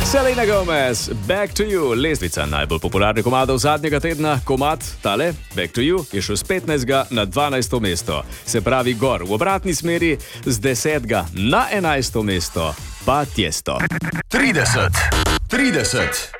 Selena Gomez, Back to You, lestvica najbolj popularnih komadov zadnjega tedna. Komad, tale, Back to You, je šel z 15. na 12. mesto. Se pravi gor v obratni smeri, z 10. na 11. mesto pa Tiesto. 30.